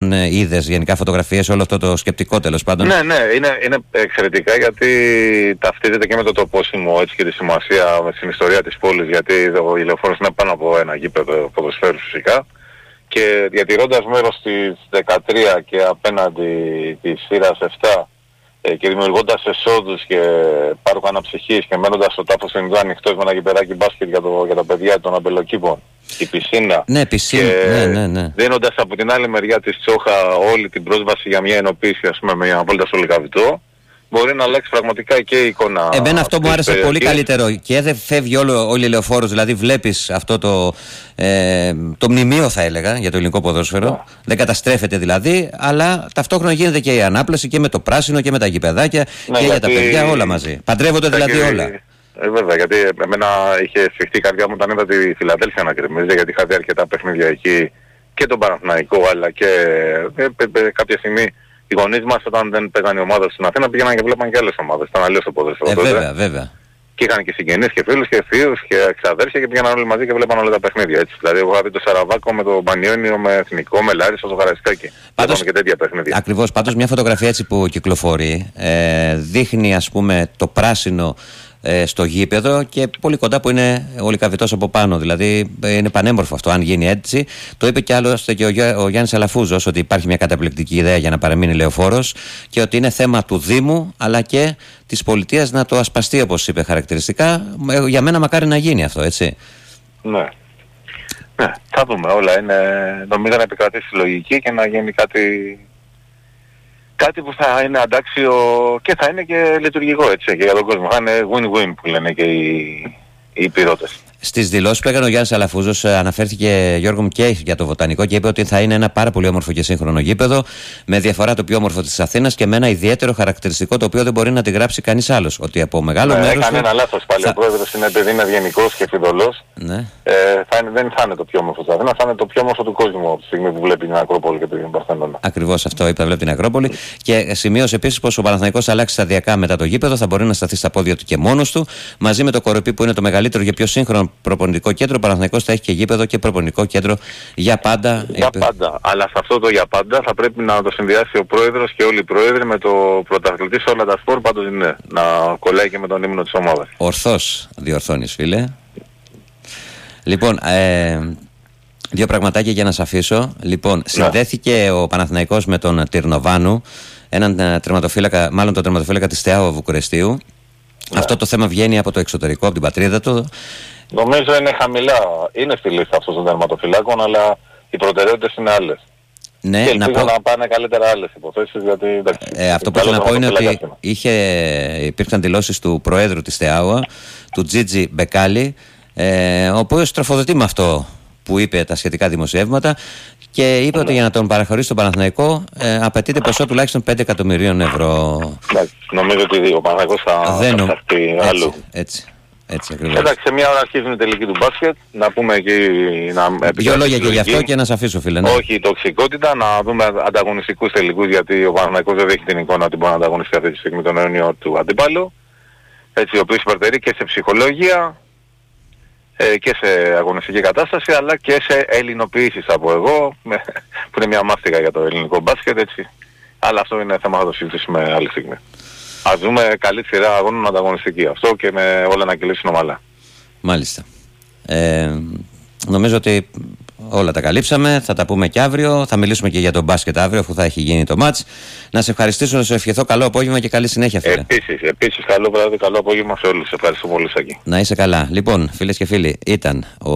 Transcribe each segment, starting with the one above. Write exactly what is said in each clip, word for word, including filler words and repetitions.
είδες γενικά φωτογραφίες, όλο αυτό το σκεπτικό τέλος πάντων? Ναι, ναι, είναι, είναι εξαιρετικά γιατί ταυτίζεται και με το τοπόσιμο έτσι και τη σημασία στην ιστορία της πόλης, γιατί η Λεωφόρος είναι πάνω από ένα γήπεδο ποδοσφαίρου φυσικά και διατηρώντας μέρος στις δεκατρία και απέναντι της σειράς επτά και δημιουργώντας εσόδους και πάρκο αναψυχής και μένοντας στο τάφο στην Ιδρά ανοιχτός με ένα γηπεδάκι μπάσκετ για, το, για τα παιδιά των αμπελοκήπων, η πισίνα, ναι, πισίνα, ναι, ναι, ναι. δίνοντας από την άλλη μεριά της Τσόχα όλη την πρόσβαση για μια ενοποίηση, ας πούμε, με μια βόλτα στο Λυκαβητό, μπορεί να αλλάξει πραγματικά και η εικόνα. Εμένα αυτό μου άρεσε περιοχής. Πολύ καλύτερο και δεν φεύγει όλο, όλη η Λεωφόρος, δηλαδή βλέπεις αυτό το, ε, το μνημείο θα έλεγα για το ελληνικό ποδόσφαιρο, yeah. δεν καταστρέφεται δηλαδή, αλλά ταυτόχρονα γίνεται και η ανάπλαση και με το πράσινο και με τα γηπεδάκια ναι, και για τα παιδιά όλα μαζί. Παντρεύονται δηλαδή και... όλα. Ε, βέβαια, γιατί εμένα είχε σφιχτεί η καρδιά μου όταν είδα τη Φιλαδέλφια να κρεμίζει, γιατί είχα δει αρκετά παιχνίδια εκεί και τον Παναθηναϊκό, αλλά και ε, ε, ε, κάποια στιγμή οι γονείς μας όταν δεν παίζανε οι ομάδες στην Αθήνα πήγαιναν και βλέπαν και άλλες ομάδες. Ήταν αλλιώς το ποδόσφαιρο. Ε, βέβαια, βέβαια. Και είχαν και συγγενείς και φίλους και θείους και εξαδέρφια και πήγαιναν όλοι μαζί και βλέπαν όλα τα παιχνίδια. Έτσι. Δηλαδή, εγώ είχα δει το Σαραβάκο με το Πανιόνιο, με Εθνικό, με Λάρισα, στο Χαραϊσκάκι. Πάντως, και τέτοια παιχνίδια. Ακριβώς. Πάντως, μια φωτογραφία έτσι που κυκλοφορεί ε, δείχνει, ας πούμε, το πράσινο ε, στο γήπεδο και πολύ κοντά που είναι ο Λυκαβητός από πάνω. Δηλαδή είναι πανέμορφο αυτό, αν γίνει έτσι. Το είπε και άλλωστε και ο, ο Γιάννης Αλαφούζος ότι υπάρχει μια καταπληκτική ιδέα για να παραμείνει Λεωφόρος και ότι είναι θέμα του Δήμου αλλά και της πολιτείας να το ασπαστεί, όπως είπε χαρακτηριστικά. Για μένα μακάρι να γίνει αυτό, έτσι. Ναι. Ναι, θα δούμε όλα. Είναι, νομίζω να επικρατήσει λογική και να γίνει κάτι, κάτι που θα είναι αντάξιο και θα είναι και λειτουργικό, έτσι, και για τον κόσμο. Θα είναι win-win που λένε και οι, οι πυρώτες. Στις δηλώσεις που έκανε ο Γιάννης Αλαφούζος αναφέρθηκε, Γιώργο μου, και για το Βοτανικό και είπε ότι θα είναι ένα πάρα πολύ όμορφο και σύγχρονο γήπεδο με διαφορά το πιο όμορφο της Αθήνας και με ένα ιδιαίτερο χαρακτηριστικό το οποίο δεν μπορεί να αντιγράψει κανείς άλλος. Ότι από μεγάλο ναι, μέρος. Έκανε ένα λάθος πάλι. Θα... Ο πρόεδρος είναι επειδή είναι ευγενικός και φιδωλός. Ναι. Ε, θα είναι, δεν θα είναι το πιο όμορφο της Αθήνας, θα είναι το πιο όμορφο του κόσμου από τη στιγμή που βλέπει την Ακρόπολη και την Παρθενώνα. Ακριβώς αυτό είπε, βλέπει την Ακρόπολη. Και σημείωσε επίσης πως ο Παναθηναϊκός αλλάξει σταδιακά μετά το γήπεδο, θα μπορεί να σταθεί στα πόδια του και μόνος του, μαζί με το Κοροπή που είναι το μεγαλύτερο και πιο σύγχρονο προπονητικό κέντρο. Ο Παναθηναϊκός θα έχει και γήπεδο και προπονητικό κέντρο για πάντα. Για πάντα. Αλλά σε αυτό το για πάντα θα πρέπει να το συνδυάσει ο πρόεδρος και όλοι οι πρόεδροι με το πρωταθλητή σε όλα τα σπορ. Πάντως είναι να κολλάει και με τον ύμνο της ομάδας. Ορθώς διορθώνεις, φίλε. Λοιπόν, ε, δύο πραγματάκια για να σε αφήσω. Λοιπόν, συνδέθηκε ο Παναθηναϊκός με τον Τυρνοβάνου, έναν τερματοφύλακα, μάλλον τον τερματοφύλακα της Steaua Βουκουρεστίου. Ναι. Αυτό το θέμα βγαίνει από το εξωτερικό, από την πατρίδα του. Νομίζω είναι χαμηλά. Είναι στη λίστα αυτών των τερματοφυλάκων, αλλά οι προτεραιότητες είναι άλλες. Ναι, και ελπίζω να, πω... να πάνε καλύτερα άλλες υποθέσεις, γιατί εντάξει, ε, αυτό που θέλω να πω είναι ότι είχε, υπήρξαν δηλώσεις του Προέδρου της Steaua, του Τζίτζι Μπεκάλι, ε, ο οποίος τροφοδοτεί με αυτό που είπε τα σχετικά δημοσιεύματα και είπε ναι. ότι για να τον παραχωρήσει στον Παναθηναϊκό ε, απαιτείται ποσό τουλάχιστον πέντε εκατομμυρίων ευρώ. Εντάξει, νομίζω ότι ο Παναθηναϊκός θα, Δεν θα φτιαχτεί έτσι, αλλού. Έτσι, έτσι ακριβώς. Εντάξει, σε μια ώρα αρχίζουν οι τελικοί του μπάσκετ, να πούμε εκεί να δύο λόγια και γι' αυτό και να σε αφήσω, φίλε. Ναι. Όχι η τοξικότητα, να δούμε ανταγωνιστικούς τελικούς, γιατί ο Παναθηναϊκός δεν έχει την εικόνα ότι μπορεί να ανταγωνιστεί αυτή τη στιγμή τον αιώνιο του αντίπαλου. Έτσι, ο οποίος υπερτερεί και σε ψυχολογία ε, και σε αγωνιστική κατάσταση, αλλά και σε ελληνοποιήσεις από εγώ, με, που είναι μια μάστιγα για το ελληνικό μπάσκετ, έτσι. Αλλά αυτό είναι θέμα, θα το συζητήσουμε άλλη στιγμή. Ας δούμε καλή σειρά αγώνων ανταγωνιστική αυτό και με όλα να κυλήσουν ομαλά. Μάλιστα. Ε, νομίζω ότι όλα τα καλύψαμε. Θα τα πούμε και αύριο. Θα μιλήσουμε και για το μπάσκετ αύριο, αφού θα έχει γίνει το μάτς. Να σε ευχαριστήσω, να σε ευχηθώ καλό απόγευμα και καλή συνέχεια, φίλε. Επίσης, επίσης καλό βράδυ, καλό απόγευμα σε όλους. Σε ευχαριστώ πολύ, Σάκη. Να είσαι καλά. Λοιπόν, φίλες και φίλοι, ήταν ο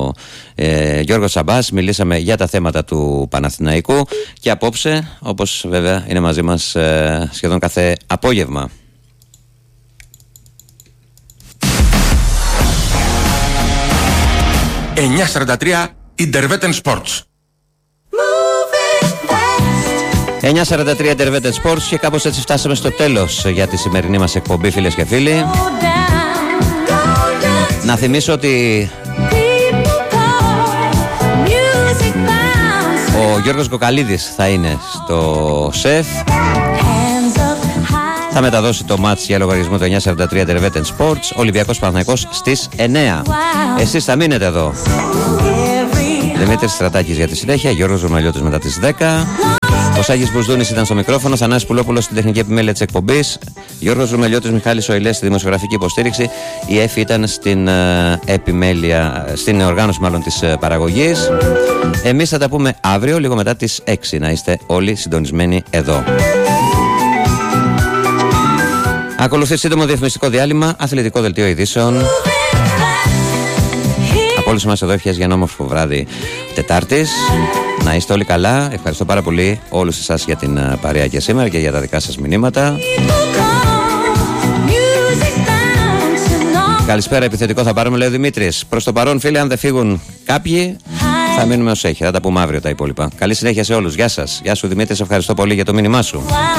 ε, Γιώργος Σαμπάς. Μιλήσαμε για τα θέματα του Παναθηναϊκού και απόψε, όπως βέβαια είναι μαζί μας ε, σχεδόν κάθε απόγευμα. εννιά σαράντα τρία Intervetten Sports. εννιά σαράντα τρία Intervetten Sports και κάπως έτσι φτάσαμε στο τέλος για τη σημερινή μας εκπομπή, φίλες και φίλοι. Να θυμίσω ότι ο Γιώργος Κοκαλίδης θα είναι στο ΣΕΦ. Θα μεταδώσει το μάτς για λογαριασμό του εννιά σαράντα τρία Intervetten Sports. Ολυμπιακός Παναθηναϊκός στις εννιά. Εσείς θα μείνετε εδώ. Δημήτρης Στρατάκης για τη συνέχεια, Γιώργος Ρωμαλιώτης μετά τις δέκα. Ο Σάγης Μπουσδούνης ήταν στο μικρόφωνο, Θανάσης Πουλόπουλος στην τεχνική επιμέλεια της εκπομπής, Γιώργος Ρουμελιώτης, Μιχάλης Οηλές στη δημοσιογραφική υποστήριξη, η Εφη ήταν στην uh, επιμέλεια, στην οργάνωση μάλλον της uh, παραγωγής. Εμείς θα τα πούμε αύριο λίγο μετά τις έξι. Να είστε όλοι συντονισμένοι εδώ. Ακολουθεί σύντομο διαφημιστικό διάλειμμα, αθλητικό δελτίο ειδήσεων. Από όλους εμάς εδώ ευχές για ένα όμορφο βράδυ Τετάρτης. Να είστε όλοι καλά. Ευχαριστώ πάρα πολύ όλους εσάς για την παρέα και σήμερα και για τα δικά σας μηνύματα. Καλησπέρα, επιθετικό θα πάρουμε, λέει ο Δημήτρης. Προς το παρόν, φίλοι, αν δεν φύγουν κάποιοι, θα μείνουμε ως έχει. Θα τα πούμε αύριο τα υπόλοιπα. Καλή συνέχεια σε όλους. Γεια σας. Γεια σου, Δημήτρη. Σε ευχαριστώ πολύ για το μήνυμά σου.